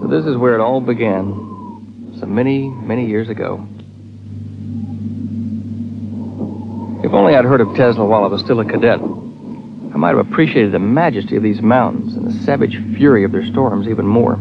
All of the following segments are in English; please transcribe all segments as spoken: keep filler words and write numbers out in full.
this is where it all began, so many, many years ago. If only I'd heard of Tesla while I was still a cadet, I might have appreciated the majesty of these mountains and the savage fury of their storms even more.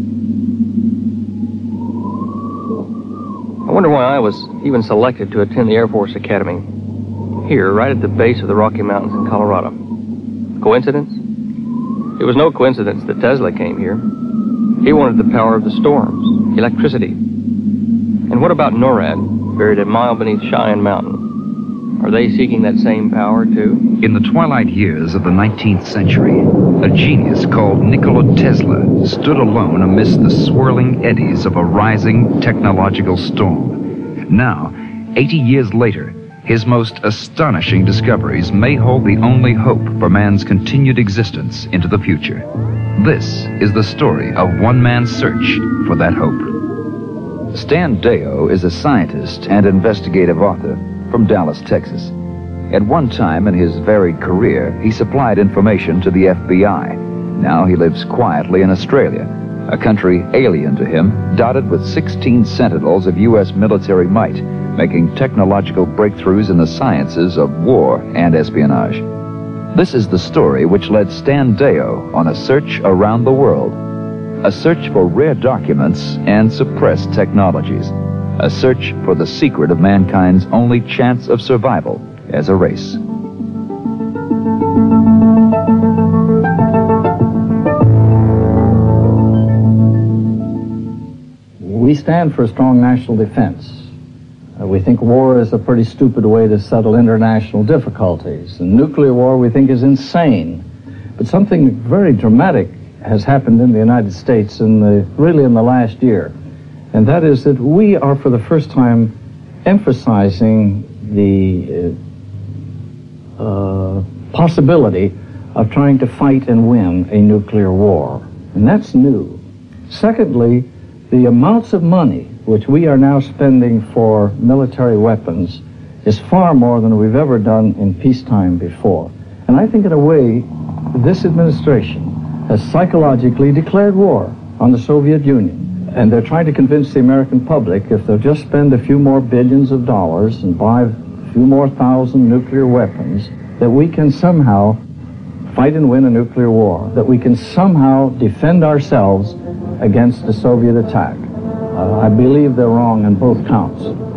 I wonder why I was even selected to attend the Air Force Academy, here, right at the base of the Rocky Mountains in Colorado. Coincidence? It was no coincidence that Tesla came here. He wanted the power of the storms, electricity. And what about NORAD, buried a mile beneath Cheyenne Mountain? Are they seeking that same power, too? In the twilight years of the nineteenth century, a genius called Nikola Tesla stood alone amidst the swirling eddies of a rising technological storm. Now, eighty years later, his most astonishing discoveries may hold the only hope for man's continued existence into the future. This is the story of one man's search for that hope. Stan Deyo is a scientist and investigative author from Dallas, Texas. At one time in his varied career, he supplied information to the F B I. Now he lives quietly in Australia, a country alien to him, dotted with sixteen sentinels of U S military might, making technological breakthroughs in the sciences of war and espionage. This is the story which led Stan Deyo on a search around the world. A search for rare documents and suppressed technologies. A search for the secret of mankind's only chance of survival as a race. We stand for a strong national defense. Uh, we think war is a pretty stupid way to settle international difficulties. And nuclear war we think is insane. But something very dramatic has happened in the United States in the, really in the last year. And that is that we are for the first time emphasizing the uh, uh, possibility of trying to fight and win a nuclear war. And that's new. Secondly, the amounts of money which we are now spending for military weapons is far more than we've ever done in peacetime before. And I think in a way, this administration has psychologically declared war on the Soviet Union. And they're trying to convince the American public if they'll just spend a few more billions of dollars and buy a few more thousand nuclear weapons, that we can somehow fight and win a nuclear war, that we can somehow defend ourselves against the Soviet attack. Uh, I believe they're wrong on both counts.